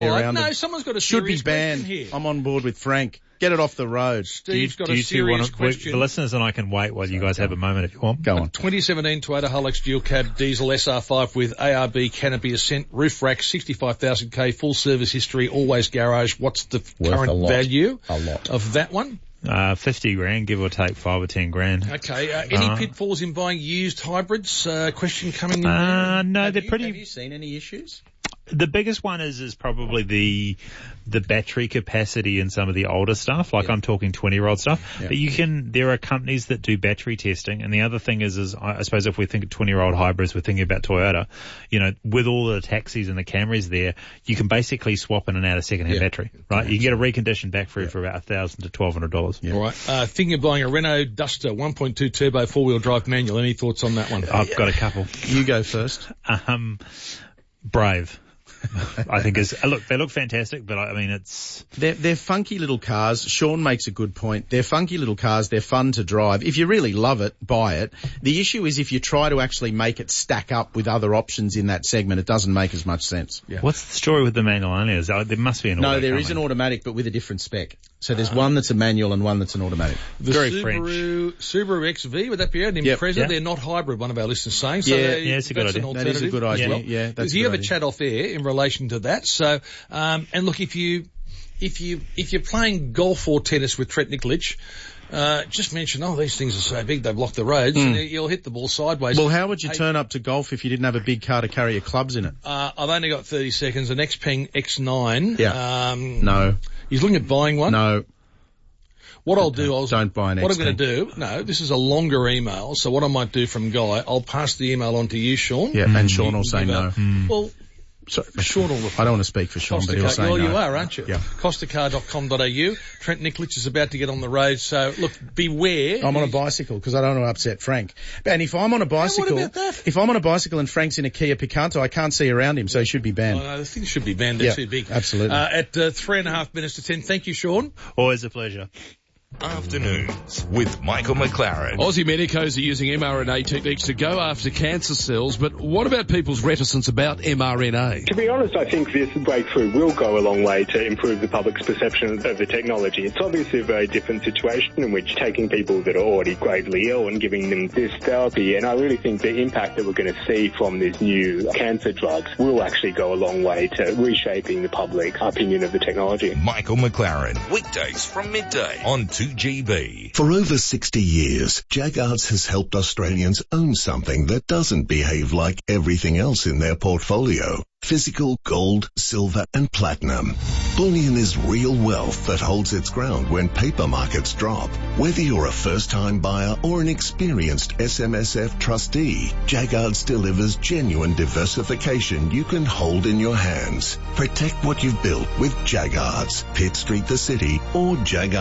around No, them. someone's got a Should be serious banned. question here. I'm on board with Frank. Get it off the road. Steve's got a serious question. The listeners and I can wait while you guys have a moment if you want. Go on. 2017 Toyota Hilux dual cab diesel SR5 with ARB canopy ascent, roof rack, 65,000k, full service history, always garage. What's the current value of that one? 50 grand, give or take 5 or 10 grand. Okay. Any pitfalls in buying used hybrids? Question coming in. No, they're pretty. Have you seen any issues? The biggest one is probably the battery capacity in some of the older stuff. Like I'm talking 20-year-old stuff. Yeah. But there are companies that do battery testing. And the other thing is I suppose if we think of 20-year-old hybrids, we're thinking about Toyota. With all the taxis and the Camrys there, you can basically swap in and out a second-hand battery, right? You can get a reconditioned battery for about $1,000 to $1,200. Yeah. All right. Thinking of buying a Renault Duster 1.2 turbo four-wheel drive manual. Any thoughts on that one? I've got a couple. You go first. Brave. I think they look fantastic, but I mean They're funky little cars. Sean makes a good point. They're funky little cars. They're fun to drive. If you really love it, buy it. The issue is if you try to actually make it stack up with other options in that segment, it doesn't make as much sense. Yeah. What's the story with the manual only? There must be an auto. No, there is an automatic, but with a different spec. So there's one that's a manual and one that's an automatic. The Subaru XV, would that be an Impreza? Yep. They're not hybrid, one of our listeners saying. So it's a good idea. That is a good idea. Yeah, that's because you have a chat off air in relation to that. So, and look, if you're playing golf or tennis with Trent Nikolic, just mention, these things are so big, they block the roads, and you'll hit the ball sideways. Well, how would you turn up to golf if you didn't have a big car to carry your clubs in it? I've only got 30 seconds. An Xpeng X9. Yeah. No. He's looking at buying one. No. What I'll do, don't buy an Xpeng. What I'm going to do, this is a longer email, so what I might do from Guy, I'll pass the email on to you, Sean. Yeah, and Sean will say no. Well, Sean will reply. I don't want to speak for Sean, but he'll say no. Well, you are, aren't you? Yeah. Costacar.com.au. Trent Nikolic is about to get on the road, so look, beware. I'm on a bicycle because I don't want to upset Frank. And if I'm on a bicycle, what about that? If I'm on a bicycle and Frank's in a Kia Picanto, I can't see around him, so he should be banned. Oh, no, the thing should be banned. They're too big. Absolutely. At 3.5 minutes to 10. Thank you, Sean. Always a pleasure. Afternoons with Michael McLaren. Aussie medicos are using mRNA techniques to go after cancer cells, but what about people's reticence about mRNA? To be honest, I think this breakthrough will go a long way to improve the public's perception of the technology. It's obviously a very different situation in which taking people that are already gravely ill and giving them this therapy, and I really think the impact that we're going to see from these new cancer drugs will actually go a long way to reshaping the public's opinion of the technology. Michael McLaren, weekdays from midday on 2GB. For over 60 years, Jaggards has helped Australians own something that doesn't behave like everything else in their portfolio. Physical gold, silver and platinum. Bullion is real wealth that holds its ground when paper markets drop. Whether you're a first-time buyer or an experienced SMSF trustee, Jaggards delivers genuine diversification you can hold in your hands. Protect what you've built with Jaggards. Pitt Street, the city, or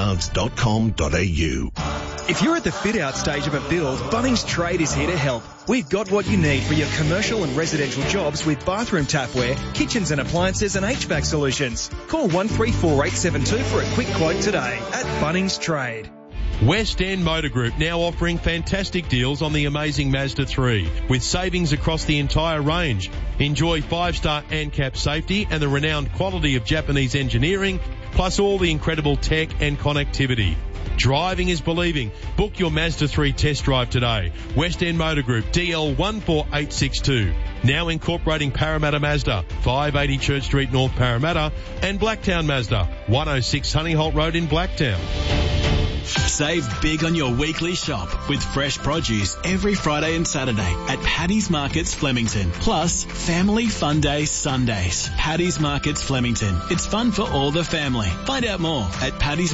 jaggards.com.au. If you're at the fit-out stage of a build, Bunnings Trade is here to help. We've got what you need for your commercial and residential jobs with bathroom tapware, kitchens and appliances and HVAC solutions. Call 134872 for a quick quote today at Bunnings Trade. West End Motor Group now offering fantastic deals on the amazing Mazda 3 with savings across the entire range. Enjoy 5-star ANCAP safety and the renowned quality of Japanese engineering, plus all the incredible tech and connectivity. Driving is believing. Book your Mazda 3 test drive today. West End Motor Group, DL 14862. Now incorporating Parramatta Mazda, 580 Church Street, North Parramatta, and Blacktown Mazda, 106 Honeyholt Road in Blacktown. Save big on your weekly shop with fresh produce every Friday and Saturday at Paddy's Markets Flemington. Plus, Family Fun Day Sundays. Paddy's Markets Flemington. It's fun for all the family. Find out more at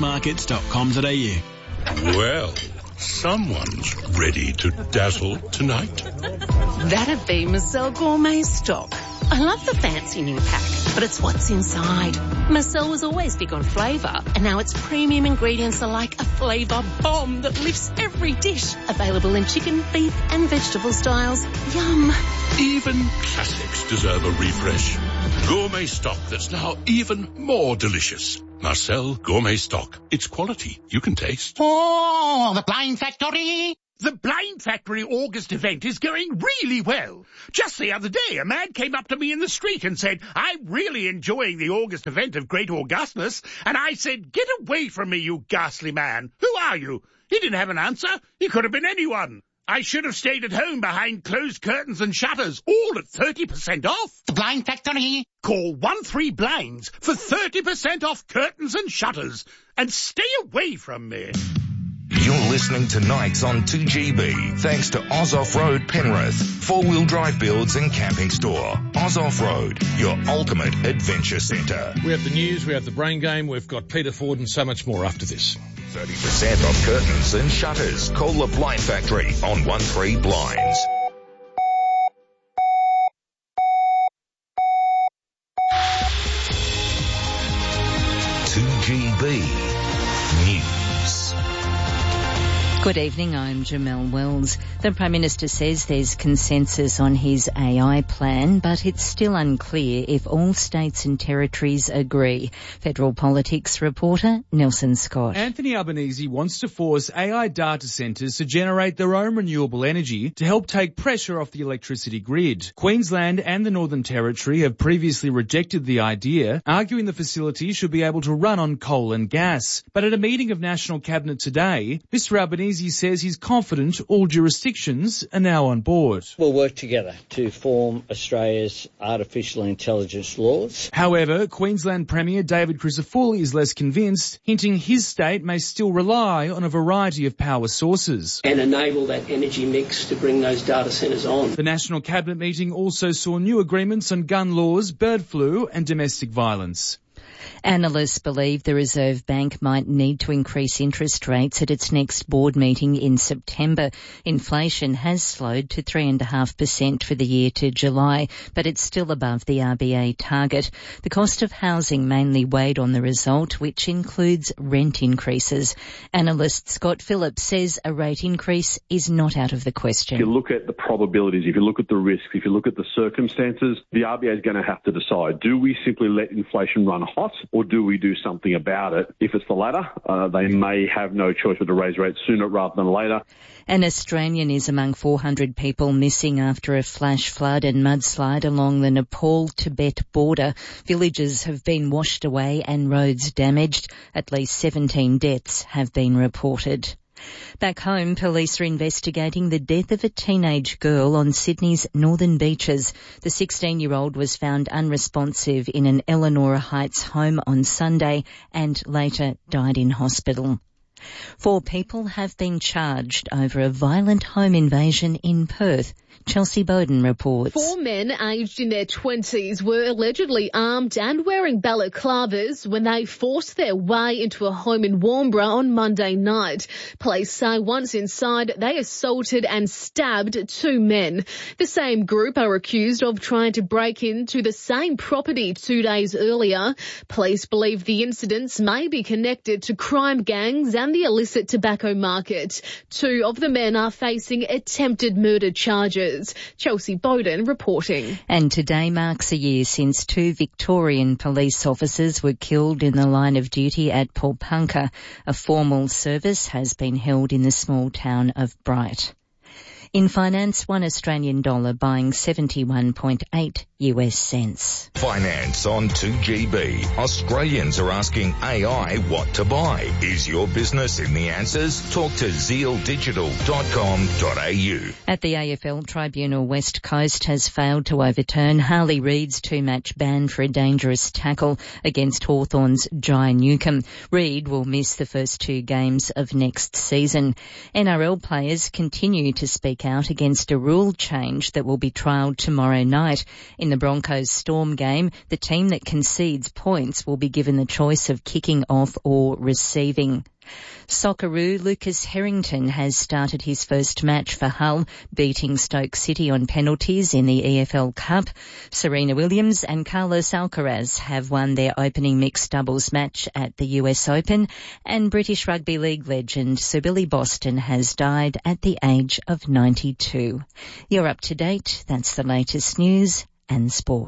paddysmarkets.com.au. Well, someone's ready to dazzle tonight. That'd be Marcel Gourmet Stock. I love the fancy new pack, but it's what's inside. Marcel was always big on flavour, and now its premium ingredients are like a flavour bomb that lifts every dish. Available in chicken, beef and vegetable styles. Yum. Even classics deserve a refresh. Gourmet stock that's now even more delicious. Marcel Gourmet Stock. It's quality you can taste. Oh, the Blind Factory. The Blind Factory August event is going really well. Just the other day, a man came up to me in the street and said, I'm really enjoying the August event of Great Augustness. And I said, get away from me, you ghastly man. Who are you? He didn't have an answer. He could have been anyone. I should have stayed at home behind closed curtains and shutters, all at 30% off. The Blind Factory. Call 13Blinds for 30% off curtains and shutters. And stay away from me. You're listening to Nights on 2GB, thanks to Oz Off-Road Penrith, four-wheel drive builds and camping store. Oz Off-Road, your ultimate adventure centre. We have the news, we have the brain game, we've got Peter Ford and so much more after this. 30% off curtains and shutters. Call the Blind Factory on 13Blinds. News. Good evening, I'm Jamelle Wells. The Prime Minister says there's consensus on his AI plan, but it's still unclear if all states and territories agree. Federal Politics reporter Nelson Scott. Anthony Albanese wants to force AI data centres to generate their own renewable energy to help take pressure off the electricity grid. Queensland and the Northern Territory have previously rejected the idea, arguing the facility should be able to run on coal and gas. But at a meeting of National Cabinet today, Mr Albanese says he's confident all jurisdictions are now on board. We'll work together to form Australia's artificial intelligence laws. However, Queensland Premier David Crisafulli is less convinced, hinting his state may still rely on a variety of power sources. And enable that energy mix to bring those data centres on. The National Cabinet meeting also saw new agreements on gun laws, bird flu and domestic violence. Analysts believe the Reserve Bank might need to increase interest rates at its next board meeting in September. Inflation has slowed to 3.5% for the year to July, but it's still above the RBA target. The cost of housing mainly weighed on the result, which includes rent increases. Analyst Scott Phillips says a rate increase is not out of the question. If you look at the probabilities, if you look at the risks, if you look at the circumstances, the RBA is going to have to decide, do we simply let inflation run hot or do we do something about it? If it's the latter, they may have no choice but to raise rates sooner rather than later. An Australian is among 400 people missing after a flash flood and mudslide along the Nepal-Tibet border. Villages have been washed away and roads damaged. At least 17 deaths have been reported. Back home, police are investigating the death of a teenage girl on Sydney's northern beaches. The 16-year-old was found unresponsive in an Eleanor Heights home on Sunday and later died in hospital. 4 people have been charged over a violent home invasion in Perth. Chelsea Bowden reports. 4 men aged in their 20s were allegedly armed and wearing balaclavas when they forced their way into a home in Warnbro on Monday night. Police say once inside, they assaulted and stabbed 2 men. The same group are accused of trying to break into the same property 2 days earlier. Police believe the incidents may be connected to crime gangs and the illicit tobacco market. 2 of the men are facing attempted murder charges. Chelsea Bowden reporting. And today marks a year since 2 Victorian police officers were killed in the line of duty at Paulpunka. A formal service has been held in the small town of Bright. In finance, $1 Australian buying 71.8 US cents. Finance on 2GB. Australians are asking AI what to buy. Is your business in the answers? Talk to zealdigital.com.au. At the AFL Tribunal, West Coast has failed to overturn Harley Reid's 2-match ban for a dangerous tackle against Hawthorn's Jai Newcombe. Reid will miss the first 2 games of next season. NRL players continue to speak out against a rule change that will be trialled tomorrow night. In the Broncos Storm game, the team that concedes points will be given the choice of kicking off or receiving. Socceroo Lucas Harrington has started his first match for Hull, beating Stoke City on penalties in the EFL Cup. Serena Williams and Carlos Alcaraz have won their opening mixed doubles match at the US Open, and British Rugby League legend Sir Billy Boston has died at the age of 92. You're up to date. That's the latest news and sport.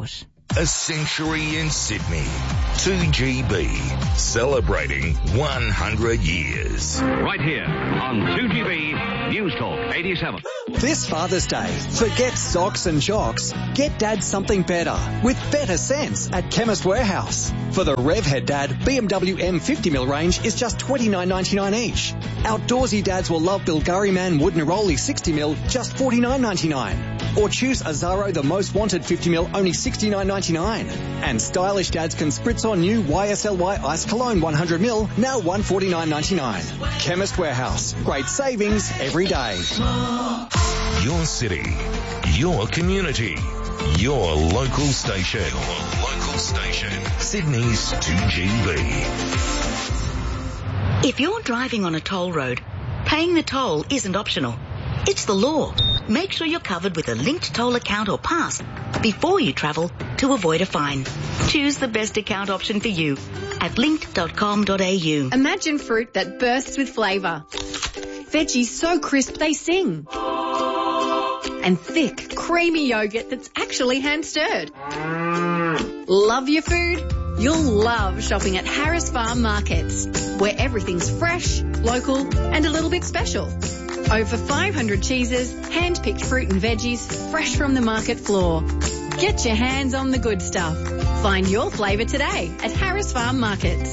A century in Sydney. 2GB, celebrating 100 years. Right here on 2GB News Talk 87. This Father's Day, forget socks and jocks. Get Dad something better with better sense at Chemist Warehouse. For the Revhead Dad, BMW M50mm range is just $29.99 each. Outdoorsy dads will love Bilgari Man Wood Neroli 60mm, just $49.99. Or choose Azaro the Most Wanted 50mm, only $69.99. And stylish dads can spritz on new YSLY Ice Cologne 100ml, now $149.99. Chemist Warehouse, great savings every day. Your city, your community, your local station. Your local station. Sydney's 2GB. If you're driving on a toll road, paying the toll isn't optional. It's the law. Make sure you're covered with a linked toll account or pass before you travel to avoid a fine. Choose the best account option for you at linked.com.au. Imagine fruit that bursts with flavour. Veggies so crisp they sing. And thick, creamy yogurt that's actually hand-stirred. Love your food? You'll love shopping at Harris Farm Markets, where everything's fresh, local and a little bit special. Over 500 cheeses, hand-picked fruit and veggies, fresh from the market floor. Get your hands on the good stuff. Find your flavour today at Harris Farm Markets.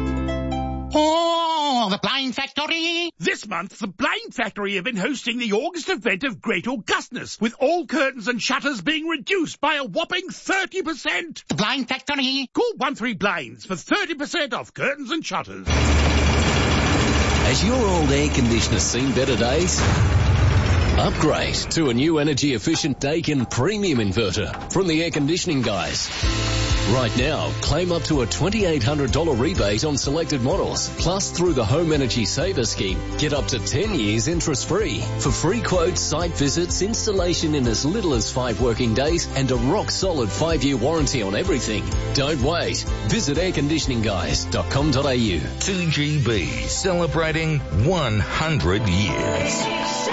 Oh, the Blind Factory! This month, the Blind Factory have been hosting the August event of Great Augustness, with all curtains and shutters being reduced by a whopping 30%. The Blind Factory? Call 13 Blinds for 30% off curtains and shutters. Has your old air conditioner seen better days? Upgrade to a new energy-efficient Daikin premium inverter from the Air Conditioning Guys. Right now, claim up to a $2,800 rebate on selected models. Plus, through the Home Energy Saver Scheme, get up to 10 years interest-free. For free quotes, site visits, installation in as little as 5 working days, and a rock-solid 5-year warranty on everything. Don't wait. Visit airconditioningguys.com.au. 2GB, celebrating 100 years.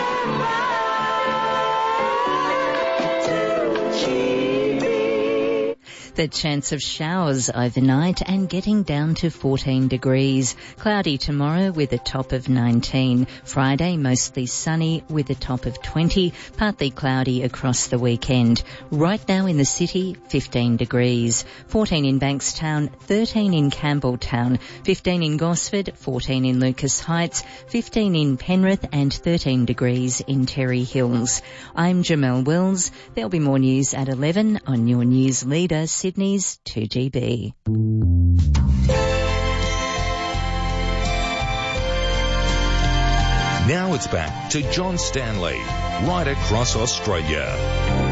The chance of showers overnight and getting down to 14 degrees. Cloudy tomorrow with a top of 19. Friday mostly sunny with a top of 20. Partly cloudy across the weekend. Right now in the city, 15 degrees. 14 in Bankstown, 13 in Campbelltown, 15 in Gosford, 14 in Lucas Heights, 15 in Penrith and 13 degrees in Terry Hills. I'm Jamelle Wills. There'll be more news at 11 on your news leader, Sydney's 2GB. Now it's back to John Stanley, right across Australia.